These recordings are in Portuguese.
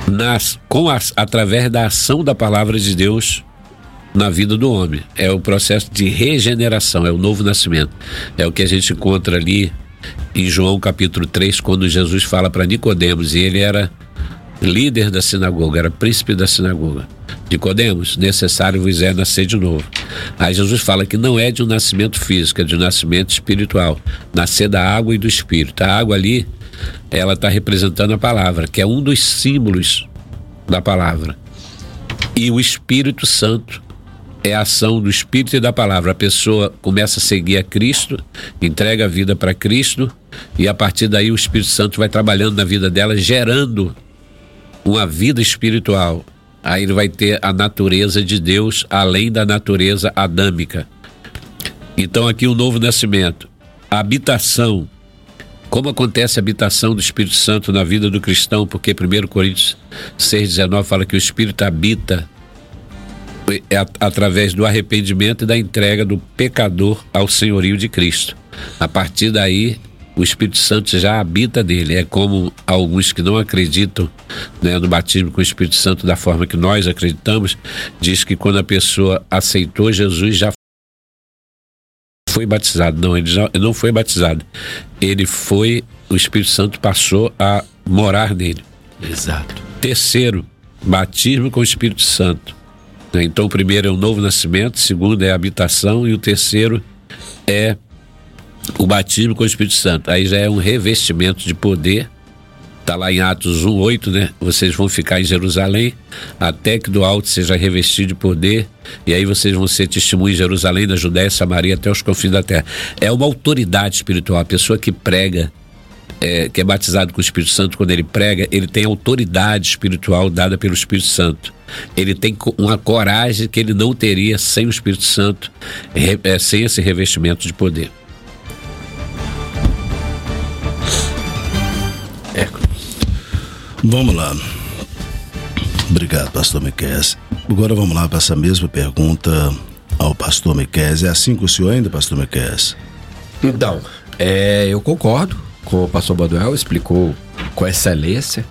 através da ação da palavra de Deus na vida do homem. É o processo de regeneração, é o novo nascimento. É o que a gente encontra ali em João capítulo 3, quando Jesus fala para Nicodemos, e ele era líder da sinagoga, era príncipe da sinagoga. Nicodemos, necessário vos é nascer de novo. Aí Jesus fala que não é de um nascimento físico, é de um nascimento espiritual, nascer da água e do Espírito. A água ali, ela está representando a palavra, que é um dos símbolos da palavra. E o Espírito Santo é a ação do Espírito e da palavra. A pessoa começa a seguir a Cristo, entrega a vida para Cristo, e a partir daí o Espírito Santo vai trabalhando na vida dela, gerando uma vida espiritual. Aí ele vai ter a natureza de Deus, além da natureza adâmica. Então aqui o novo nascimento, a habitação. Como acontece a habitação do Espírito Santo na vida do cristão? Porque 1 Coríntios 6,19 fala que o Espírito habita através do arrependimento e da entrega do pecador ao senhorio de Cristo. A partir daí, o Espírito Santo já habita nele. É como alguns que não acreditam, né, no batismo com o Espírito Santo da forma que nós acreditamos, diz que quando a pessoa aceitou Jesus, já foi batizado. Não, ele não foi batizado. O Espírito Santo passou a morar nele. Exato. Terceiro, batismo com o Espírito Santo. Então o primeiro é o novo nascimento, o segundo é a habitação e o terceiro é o batismo com o Espírito Santo. Aí já é um revestimento de poder. Está lá em Atos 1:8, né? Vocês vão ficar em Jerusalém até que do alto seja revestido de poder, e aí vocês vão ser testemunhas em Jerusalém, na Judéia, Samaria, até os confins da terra. É uma autoridade espiritual. A pessoa que prega, que é batizado com o Espírito Santo, quando ele prega, ele tem autoridade espiritual dada pelo Espírito Santo. Ele tem uma coragem que ele não teria sem o Espírito Santo, sem esse revestimento de poder. Vamos lá. Obrigado, pastor Miqueias. Agora vamos lá para essa mesma pergunta ao pastor Miqueias. É assim com o senhor ainda, pastor Miqueias? Então, eu concordo com o pastor Manuel, explicou com excelência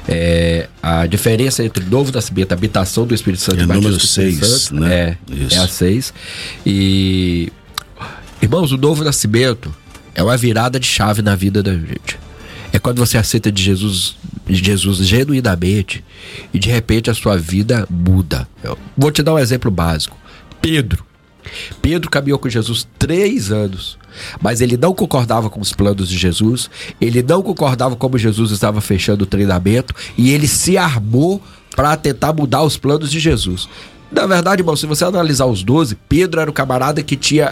a diferença entre novo nascimento, habitação do Espírito Santo e batismo do Espírito Santo, né? É a 6. E, irmãos, o novo nascimento é uma virada de chave na vida da gente. É quando você aceita de Jesus genuinamente e de repente a sua vida muda. Eu vou te dar um exemplo básico. Pedro caminhou com Jesus 3 anos, mas ele não concordava com os planos de Jesus, ele não concordava como Jesus estava fechando o treinamento, e ele se armou para tentar mudar os planos de Jesus. Na verdade, irmão, se você analisar os 12, Pedro era o camarada que tinha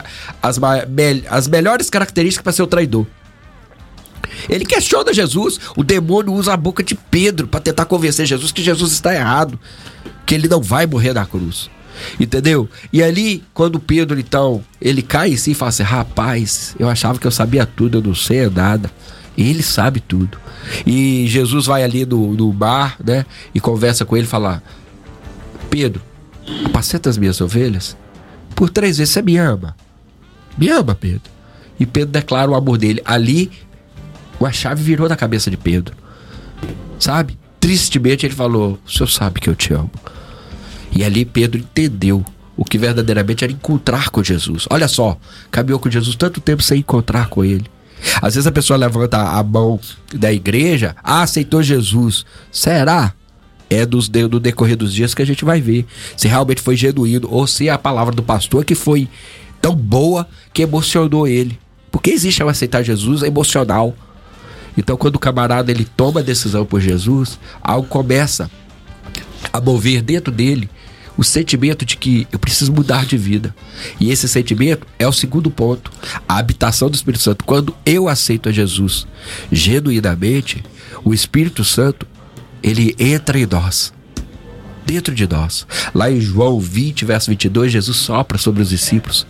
as melhores características para ser o traidor. Ele questiona Jesus, o demônio usa a boca de Pedro para tentar convencer Jesus que Jesus está errado, que ele não vai morrer na cruz, entendeu? E ali, quando Pedro, então, ele cai em si e fala assim: rapaz, eu achava que eu sabia tudo, eu não sei nada. Ele sabe tudo. E Jesus vai ali no mar, né, e conversa com ele e fala: Pedro, apacenta as minhas ovelhas? Por 3 vezes você me ama. Me ama, Pedro. E Pedro declara o amor dele. Ali a chave virou na cabeça de Pedro, sabe? Tristemente ele falou: o senhor sabe que eu te amo. E ali Pedro entendeu o que verdadeiramente era encontrar com Jesus. Olha só, caminhou com Jesus tanto tempo sem encontrar com ele. Às vezes a pessoa levanta a mão da igreja, aceitou Jesus. Será? É do decorrer dos dias que a gente vai ver se realmente foi genuíno ou se a palavra do pastor que foi tão boa que emocionou ele. Porque existe ao aceitar Jesus emocional. Então, quando o camarada ele toma a decisão por Jesus, algo começa a mover dentro dele o sentimento de que eu preciso mudar de vida. E esse sentimento é o segundo ponto, a habitação do Espírito Santo. Quando eu aceito a Jesus genuinamente, o Espírito Santo, ele entra em nós, dentro de nós. Lá em João 20, verso 22, Jesus sopra sobre os discípulos: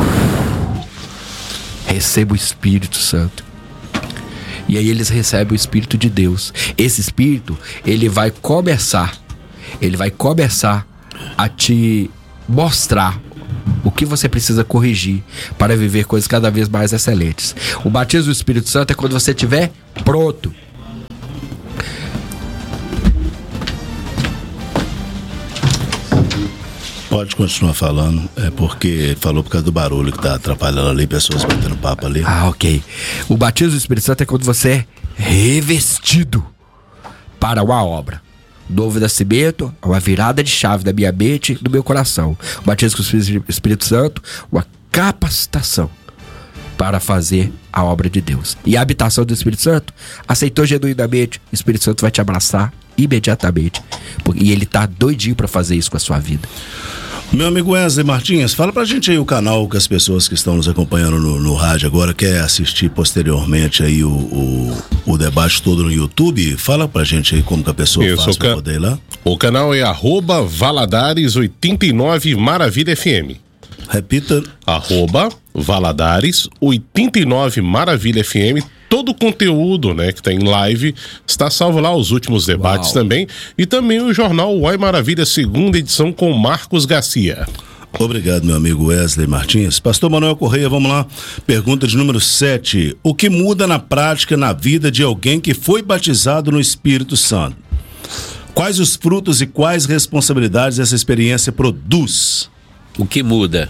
receba o Espírito Santo. E aí eles recebem o Espírito de Deus. Esse Espírito, ele vai começar a te mostrar o que você precisa corrigir para viver coisas cada vez mais excelentes. O batismo do Espírito Santo é quando você estiver pronto. Pode continuar falando, porque falou por causa do barulho que tá atrapalhando ali, pessoas batendo papo ali. Ok. O batismo do Espírito Santo é quando você é revestido para uma obra. Novo nascimento, uma virada de chave da minha mente e do meu coração. O batismo com o Espírito Santo, uma capacitação para fazer a obra de Deus. E a habitação do Espírito Santo, aceitou genuinamente, o Espírito Santo vai te abraçar imediatamente. E ele tá doidinho para fazer isso com a sua vida. Meu amigo Wesley Martins, fala pra gente aí o canal que as pessoas que estão nos acompanhando no rádio agora quer assistir posteriormente aí o debate todo no YouTube. Fala pra gente aí como que a pessoa faz pra poder ir lá. O canal é @Valadares89 Maravilha FM. Repita. @Valadares89 Maravilha FM. Todo o conteúdo, né, que tem live está salvo lá, os últimos debates também. E também o jornal Uai Maravilha, 2ª edição com Marcos Garcia. Obrigado, meu amigo Wesley Martins. Pastor Manuel Correia, vamos lá. Pergunta de número 7. O que muda na prática na vida de alguém que foi batizado no Espírito Santo? Quais os frutos e quais responsabilidades essa experiência produz? O que muda?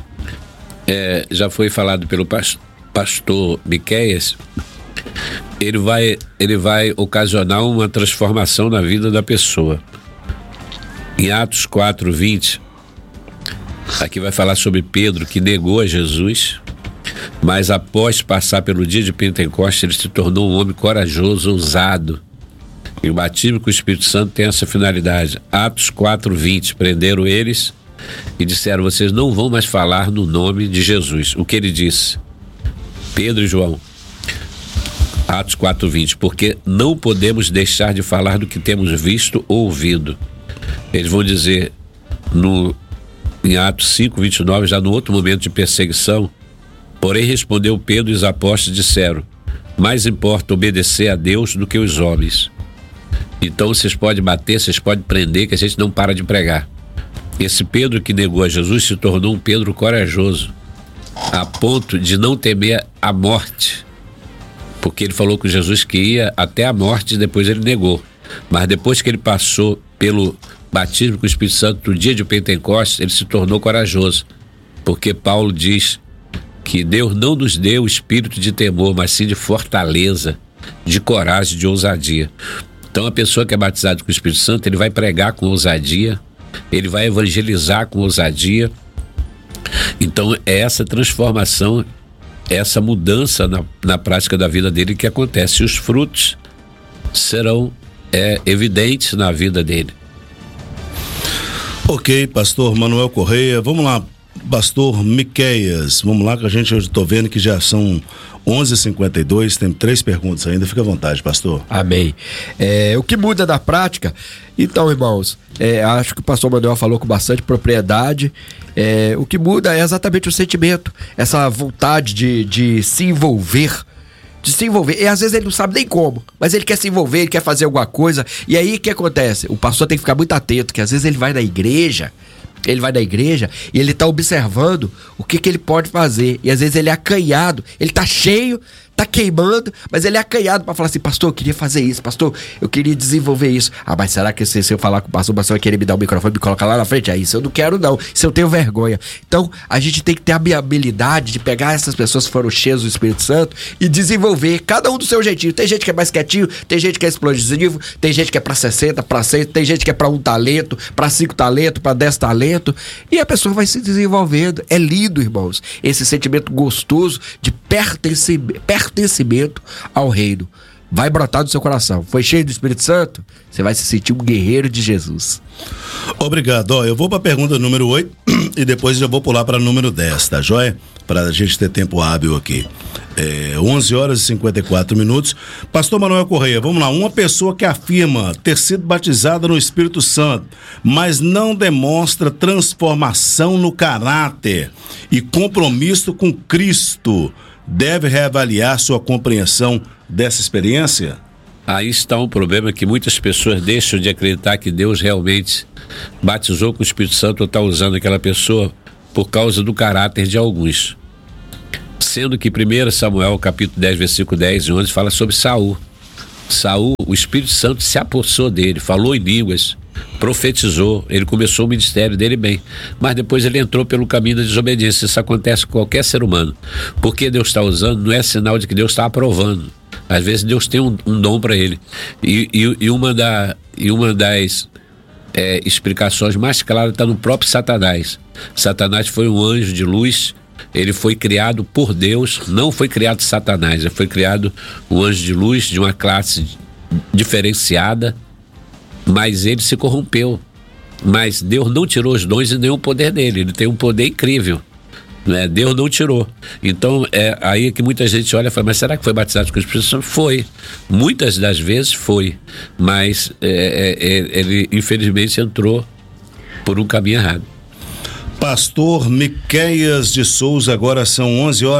Já foi falado pelo pastor Miqueias. Ele vai ocasionar uma transformação na vida da pessoa. Em Atos 4:20, aqui vai falar sobre Pedro, que negou a Jesus, mas após passar pelo dia de Pentecostes, ele se tornou um homem corajoso, ousado. E o batismo com o Espírito Santo tem essa finalidade. Atos 4:20, prenderam eles e disseram: vocês não vão mais falar no nome de Jesus. O que ele disse? Pedro e João, Atos 4:20, porque não podemos deixar de falar do que temos visto ou ouvido. Eles vão dizer em Atos 5:29, já no outro momento de perseguição, porém respondeu Pedro e os apóstolos disseram: mais importa obedecer a Deus do que os homens. Então vocês podem bater, vocês podem prender, que a gente não para de pregar. Esse Pedro que negou a Jesus se tornou um Pedro corajoso, a ponto de não temer a morte, porque ele falou com Jesus que ia até a morte e depois ele negou. Mas depois que ele passou pelo batismo com o Espírito Santo no dia de Pentecostes, ele se tornou corajoso, porque Paulo diz que Deus não nos deu o espírito de temor, mas sim de fortaleza, de coragem, de ousadia. Então a pessoa que é batizada com o Espírito Santo, ele vai pregar com ousadia, ele vai evangelizar com ousadia. Então é essa transformação, essa mudança na prática da vida dele que acontece. E os frutos serão evidentes na vida dele. Ok, pastor Manuel Correia, vamos lá, pastor Miqueias, vamos lá, que a gente hoje tô vendo que já são 11h52, tem 3 perguntas ainda, fica à vontade, pastor. Amém. O que muda na prática? Então, irmãos, acho que o pastor Manuel falou com bastante propriedade. O que muda é exatamente o sentimento, essa vontade de se envolver. E às vezes ele não sabe nem como, mas ele quer se envolver, ele quer fazer alguma coisa. E aí o que acontece? O pastor tem que ficar muito atento, que às vezes ele vai na igreja e ele tá observando o que ele pode fazer. E às vezes ele é acanhado, ele tá cheio, tá queimando, mas ele é acanhado pra falar assim: pastor, eu queria fazer isso, pastor, eu queria desenvolver isso. Mas será que se eu falar com o pastor vai querer me dar o microfone e me colocar lá na frente? Isso eu não quero não, isso eu tenho vergonha. Então a gente tem que ter a habilidade de pegar essas pessoas que foram cheias do Espírito Santo e desenvolver, cada um do seu jeitinho. Tem gente que é mais quietinho, tem gente que é explosivo, tem gente que é pra 60, pra 100, tem gente que é pra 1 talento, pra 5 talentos, pra 10 talentos, e a pessoa vai se desenvolvendo. É lindo, irmãos, esse sentimento gostoso de pertencimento ao reino. Vai brotar do seu coração. Foi cheio do Espírito Santo? Você vai se sentir um guerreiro de Jesus. Obrigado. Eu vou para a pergunta número 8 e depois já vou pular para número 10, tá joia? Para a gente ter tempo hábil aqui. 11h54. Pastor Manuel Correia, vamos lá. Uma pessoa que afirma ter sido batizada no Espírito Santo, mas não demonstra transformação no caráter e compromisso com Cristo, deve reavaliar sua compreensão dessa experiência? Aí está um problema, que muitas pessoas deixam de acreditar que Deus realmente batizou com o Espírito Santo ou está usando aquela pessoa por causa do caráter de alguns. Sendo que 1 Samuel, capítulo 10, versículo 10 e 11, fala sobre Saul. Saul, o Espírito Santo se apossou dele, falou em línguas, profetizou, ele começou o ministério dele bem, mas depois ele entrou pelo caminho da desobediência. Isso acontece com qualquer ser humano. Porque Deus está usando não é sinal de que Deus está aprovando. Às vezes Deus tem um dom para ele. E uma das explicações mais claras está no próprio Satanás. Satanás foi um anjo de luz. Ele foi criado por Deus, não foi criado Satanás, ele foi criado um anjo de luz de uma classe diferenciada, mas ele se corrompeu. Mas Deus não tirou os dons e nem o poder dele, ele tem um poder incrível, né? Deus não tirou. Então é aí que muita gente olha e fala, mas será que foi batizado com o Espírito Santo? Foi, muitas das vezes foi, mas ele infelizmente entrou por um caminho errado. Pastor Miqueias de Souza, agora são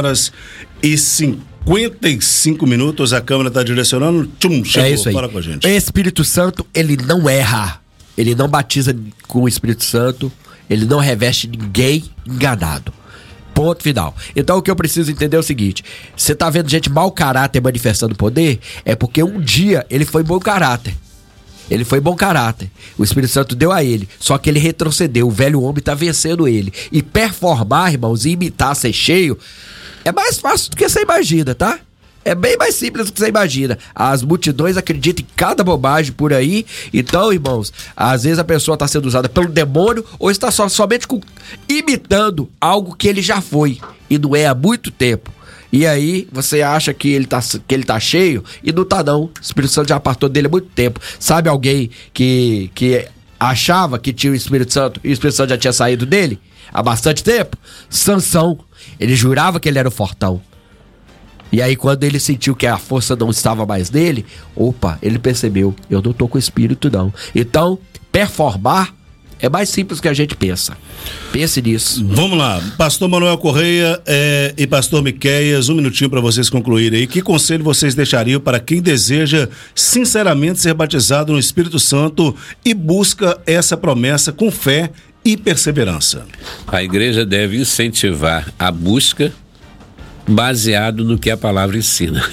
11h55, a câmera está direcionando, chegou, isso aí. Fala com a gente. O Espírito Santo, ele não erra, ele não batiza com o Espírito Santo, ele não reveste ninguém enganado. Ponto final. Então o que eu preciso entender é o seguinte: você tá vendo gente mau caráter manifestando poder, é porque um dia ele foi bom caráter. Ele foi bom caráter. O Espírito Santo deu a ele. Só que ele retrocedeu. O velho homem está vencendo ele. E performar, irmãos, e imitar, ser cheio, é mais fácil do que você imagina, tá? É bem mais simples do que você imagina. As multidões acreditam em cada bobagem por aí. Então, irmãos, às vezes a pessoa está sendo usada pelo demônio ou está somente imitando algo que ele já foi. E não é há muito tempo. E aí, você acha que ele tá cheio e não tá não. O Espírito Santo já apartou dele há muito tempo. Sabe alguém que achava que tinha o Espírito Santo e o Espírito Santo já tinha saído dele há bastante tempo? Sansão. Ele jurava que ele era o fortão. E aí, quando ele sentiu que a força não estava mais nele, ele percebeu, eu não tô com o Espírito não. Então, performar é mais simples do que a gente pensa. Pense nisso. Vamos lá, Pastor Manuel Correia e Pastor Miqueias, um minutinho para vocês concluírem aí. Que conselho vocês deixariam para quem deseja sinceramente ser batizado no Espírito Santo e busca essa promessa com fé e perseverança? A igreja deve incentivar a busca baseado no que a palavra ensina.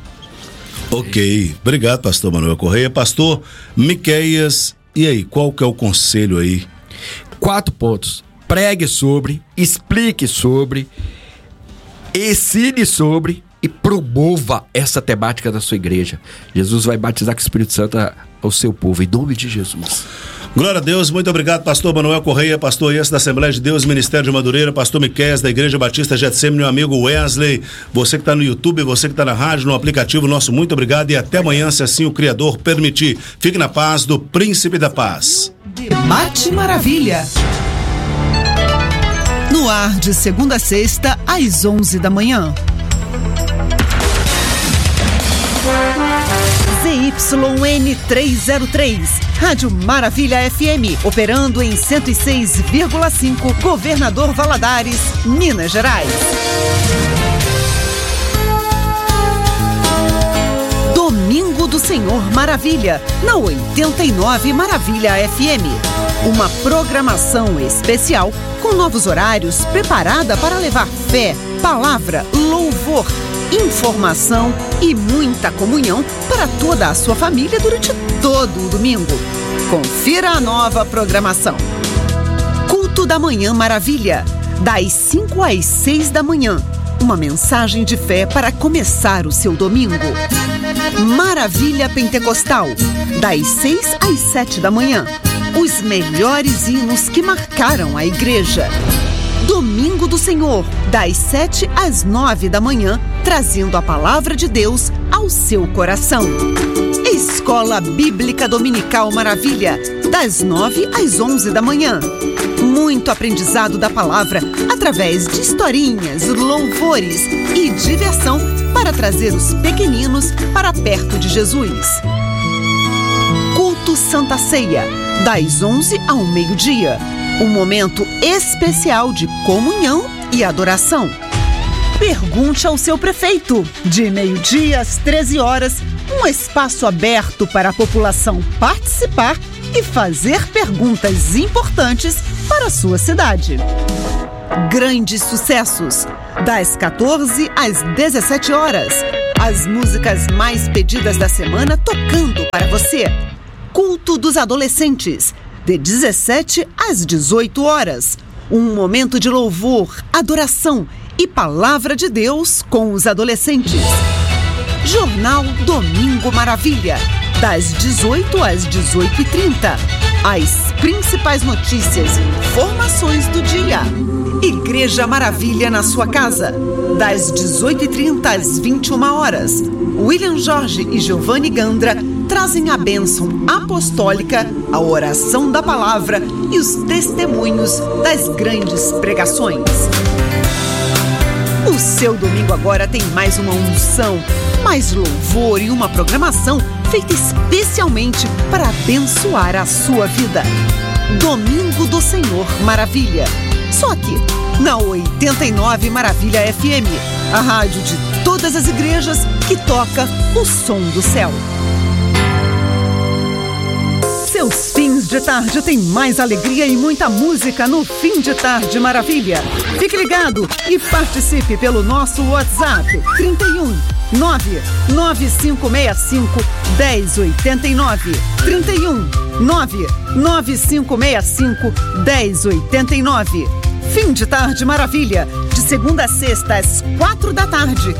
Ok, obrigado, Pastor Manuel Correia. Pastor Miqueias, e aí, qual que é o conselho aí? 4 pontos. Pregue sobre, explique sobre, ensine sobre e promova essa temática da sua igreja. Jesus vai batizar com o Espírito Santo ao seu povo, em nome de Jesus. Glória a Deus, muito obrigado, Pastor Manuel Correia, Pastor Iense da Assembleia de Deus, Ministério de Madureira, Pastor Miqueias da Igreja Batista Getsemane, meu amigo Wesley, você que está no YouTube, você que está na rádio, no aplicativo, nosso muito obrigado e até amanhã, se assim o Criador permitir. Fique na paz do Príncipe da Paz. Debate Maravilha. No ar de segunda a sexta, às 11 da manhã. ZYN 303, Rádio Maravilha FM, operando em 106,5, Governador Valadares, Minas Gerais. Domingo do Senhor Maravilha, na 89 Maravilha FM. Uma programação especial com novos horários preparada para levar fé, palavra, louvor, informação e muita comunhão para toda a sua família durante todo o domingo. Confira a nova programação. Culto da Manhã Maravilha, das 5 às 6 da manhã. Uma mensagem de fé para começar o seu domingo. Maravilha Pentecostal, das 6 às 7 da manhã. Os melhores hinos que marcaram a igreja. Domingo do Senhor, das 7 às 9 da manhã, trazendo a palavra de Deus ao seu coração. Escola Bíblica Dominical Maravilha, das 9 às 11 da manhã. Muito aprendizado da palavra através de historinhas, louvores e diversão para trazer os pequeninos para perto de Jesus. Culto Santa Ceia, das 11 ao meio-dia. Um momento especial de comunhão e adoração. Pergunte ao seu prefeito. De meio-dia às 13 horas, um espaço aberto para a população participar e fazer perguntas importantes para a sua cidade. Grandes sucessos. Das 14 às 17 horas. As músicas mais pedidas da semana tocando para você. Culto dos Adolescentes, de 17 às 18 horas. Um momento de louvor, adoração e palavra de Deus com os adolescentes. Jornal Domingo Maravilha, das 18 às 18h30. As principais notícias e informações do dia. Igreja Maravilha na sua casa, das 18h30 às 21 horas. William Jorge e Giovanni Gandra trazem a bênção apostólica, a oração da palavra e os testemunhos das grandes pregações. O seu domingo agora tem mais uma unção, mais louvor e uma programação feita especialmente para abençoar a sua vida. Domingo do Senhor Maravilha. Só aqui, na 89 Maravilha FM, a rádio de todas as igrejas que toca o som do céu. Seus fins de tarde têm mais alegria e muita música no Fim de Tarde Maravilha. Fique ligado e participe pelo nosso WhatsApp 31 99565 1089. 31 99565 1089. Fim de Tarde Maravilha, de segunda a sexta às 4 da tarde.